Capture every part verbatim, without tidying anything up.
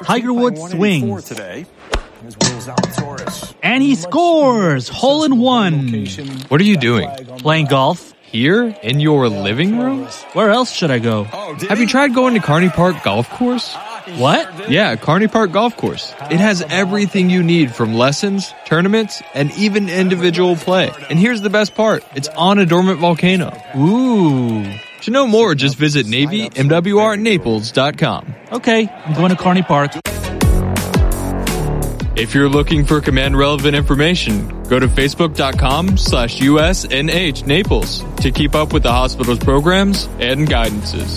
Tiger Woods swings. And he scores! Hole in one. What are you doing? Playing golf. Here? In your living room? Where else should I go? Have you tried going to Carney Park Golf Course? What? Yeah, Carney Park Golf Course. It has everything you need from lessons, tournaments, and even individual play. And here's the best part. It's on a dormant volcano. Ooh. To know more, just visit Navy M W R Naples dot com. Okay, I'm going to Carney Park. If you're looking for command-relevant information, go to facebook.com slash USNH Naples to keep up with the hospital's programs and guidances.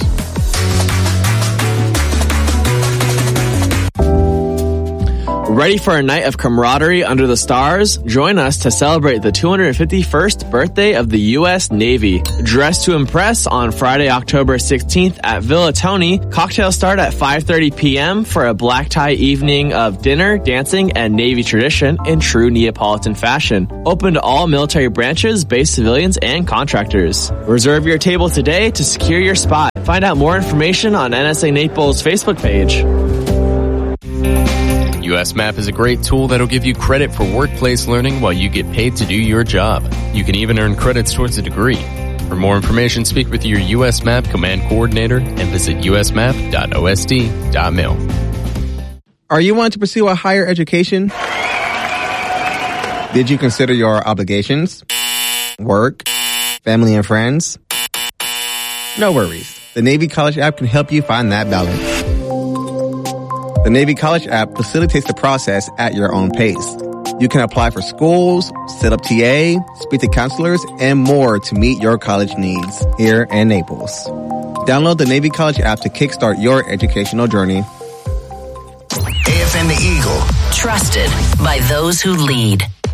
Ready for a night of camaraderie under the stars? Join us to celebrate the two hundred fifty-first birthday of the U S Navy. Dress to impress on Friday, October sixteenth at Villa Tony. Cocktails start at five thirty p.m. for a black tie evening of dinner, dancing, and Navy tradition in true Neapolitan fashion. Open to all military branches, base civilians, and contractors. Reserve your table today to secure your spot. Find out more information on N S A Naples' Facebook page. U S Map is a great tool that'll give you credit for workplace learning while you get paid to do your job. You can even earn credits towards a degree. For more information, speak with your U S Map command coordinator and visit u s map dot o s d dot mil. Are you wanting to pursue a higher education? Did you consider your obligations? Work? Family and friends? No worries. The Navy College app can help you find that balance. The Navy College app facilitates the process at your own pace. You can apply for schools, set up T A, speak to counselors, and more to meet your college needs here in Naples. Download the Navy College app to kickstart your educational journey. A F M The Eagle. Trusted by those who lead.